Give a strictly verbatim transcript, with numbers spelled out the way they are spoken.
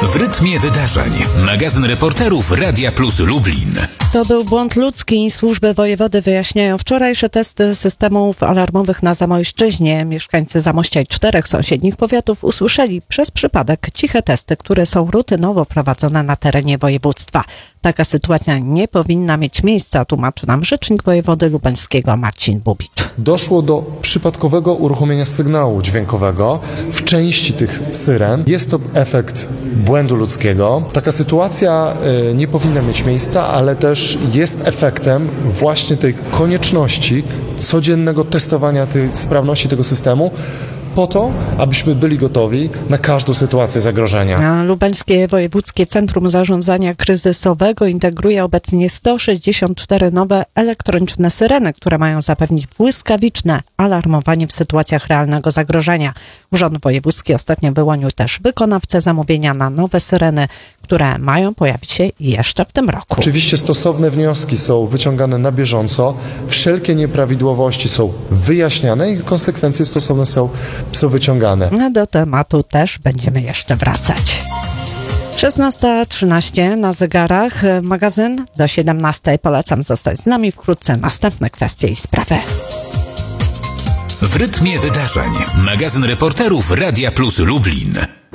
W rytmie wydarzeń. Magazyn reporterów Radia Plus Lublin. To był błąd ludzki. Służby wojewody wyjaśniają wczorajsze testy systemów alarmowych na Zamojszczyźnie. Mieszkańcy Zamościa i czterech sąsiednich powiatów usłyszeli przez przypadek ciche testy, które są rutynowo prowadzone na terenie województwa. Taka sytuacja nie powinna mieć miejsca, tłumaczy nam rzecznik wojewody lubelskiego Marcin Bubicz. Doszło do przypadkowego uruchomienia sygnału dźwiękowego w części tych syren. Jest to efekt błędu ludzkiego. Taka sytuacja y, nie powinna mieć miejsca, ale też jest efektem właśnie tej konieczności codziennego testowania tej sprawności tego systemu, po to, abyśmy byli gotowi na każdą sytuację zagrożenia. Lubelskie Wojewódzkie Centrum Zarządzania Kryzysowego integruje obecnie sto sześćdziesiąt cztery nowe elektroniczne syreny, które mają zapewnić błyskawiczne alarmowanie w sytuacjach realnego zagrożenia. Urząd Wojewódzki ostatnio wyłonił też wykonawcę zamówienia na nowe syreny, które mają pojawić się jeszcze w tym roku. Oczywiście stosowne wnioski są wyciągane na bieżąco, wszelkie nieprawidłowości są wyjaśniane i konsekwencje stosowne są, są wyciągane. Do tematu też będziemy jeszcze wracać. szesnasta trzynaście na zegarach, magazyn do siedemnastej. Polecam zostać z nami, wkrótce następne kwestie i sprawy. W rytmie wydarzeń. Magazyn reporterów Radia Plus Lublin.